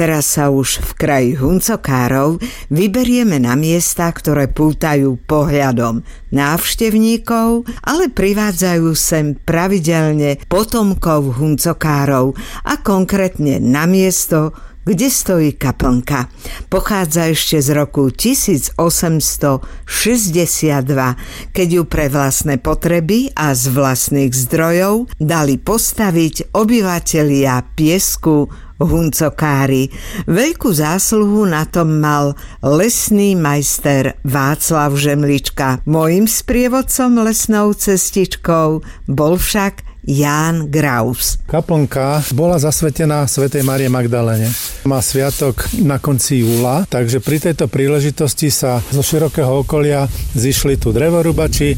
teraz sa už v kraji Huncokárov vyberieme na miesta, ktoré pútajú pohľadom návštevníkov, ale privádzajú sem pravidelne potomkov Huncokárov a konkrétne na miesto, kde stojí kaplnka. Pochádza ešte z roku 1862, keď ju pre vlastné potreby a z vlastných zdrojov dali postaviť obyvatelia Piesku Huncokári. Veľkú zásluhu na tom mal lesný majster Václav Žemlička. Mojím sprievodcom lesnou cestičkou bol však Ján Graus. Kaplnka bola zasvetená svätej Márie Magdalene. Má sviatok na konci júla, takže pri tejto príležitosti sa zo širokého okolia zišli tu drevorubači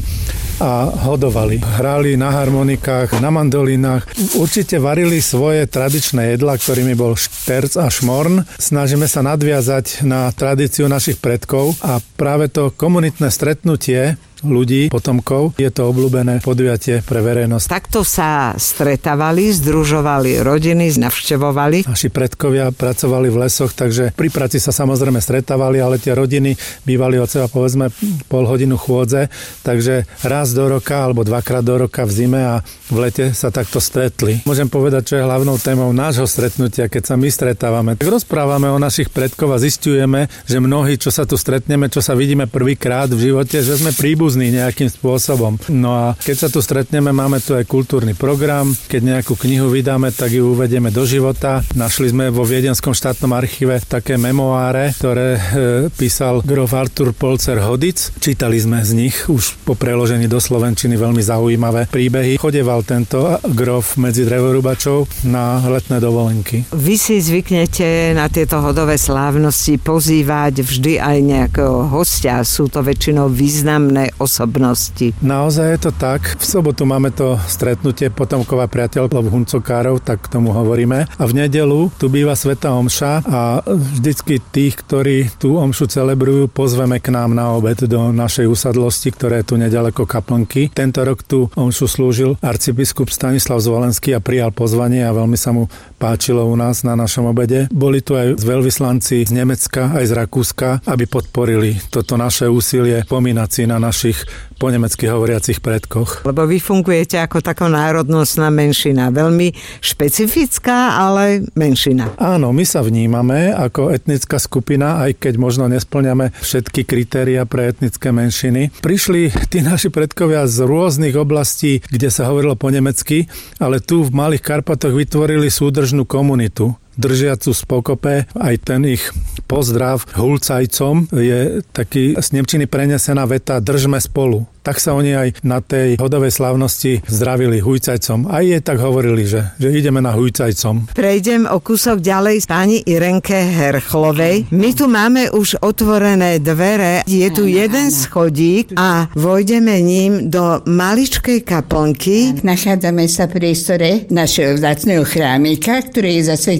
a hodovali. Hrali na harmonikách, na mandolínach. Určite varili svoje tradičné jedlá, ktorými bol šterc a šmorn. Snažíme sa nadviazať na tradíciu našich predkov a práve to komunitné stretnutie ľudí, potomkov, je to obľúbené podujatie pre verejnosť. Takto sa stretávali, združovali rodiny, navštevovali. Naši predkovia pracovali v lesoch, takže pri práci sa samozrejme stretávali, ale tie rodiny bývali od seba povedzme pol hodinu chôdze, takže raz do roka alebo dvakrát do roka v zime a v lete sa takto stretli. Môžem povedať, čo je hlavnou témou nášho stretnutia, keď sa my stretávame. Tak rozprávame o našich predkov a zisťujeme, že mnohí, čo sa tu stretneme, čo sa vidíme prvýkrát v živote, že sme príbuzní nejakým spôsobom. No a keď sa tu stretneme, máme tu aj kultúrny program. Keď nejakú knihu vydáme, tak ju uvedieme do života. Našli sme vo Viedenskom štátnom archíve také memoáre, ktoré písal grof Artur Polzer-Hodic. Čítali sme z nich už po preložení do slovenčiny veľmi zaujímavé príbehy. Chodeval tento grof medzi drevorubačov na letné dovolenky. Vy si zvyknete na tieto hodové slávnosti pozývať vždy aj nejakého hostia. Sú to väčšinou významné osobnosti. Naozaj je to tak. V sobotu máme to stretnutie potomkov a priateľov Huncokárov, tak k tomu hovoríme. A v nedeľu tu býva svätá omša a vždycky tých, ktorí tú omšu celebrujú, pozveme k nám na obed do našej usadlosti, ktoré je tu nedaleko kaplnky. Tento rok tu omšu slúžil arcibiskup Stanislav Zvolenský a prijal pozvanie a veľmi sa mu páčilo u nás na našom obede. Boli tu aj veľvyslanci z Nemecka, aj z Rakúska, aby podporili toto naše úsilie pomínať si na našich po nemecky hovoriacich predkoch. Lebo vy fungujete ako taká národnostná menšina. Veľmi špecifická, ale menšina. Áno, my sa vnímame ako etnická skupina, aj keď možno nespĺňame všetky kritéria pre etnické menšiny. Prišli tí naši predkovia z rôznych oblastí, kde sa hovorilo po nemecky, ale tu v Malých Karpatoch vytvorili súdržnú komunitu, držiacu spokope. Aj ten ich pozdrav hulcajcom je taký z nemčiny prenesená veta držme spolu. Tak sa oni aj na tej hodovej slávnosti zdravili hujcajcom. Aj je tak hovorili, že ideme na hujcajcom. Prejdem o kúsok ďalej pani Irenke Herchlovej. My tu máme už otvorené dvere. Je tu jeden schodík a vojdeme ním do maličkej kaplnky. Nachádzame sa v priestore našeho vzácneho chrámika, ktorý je zasvetený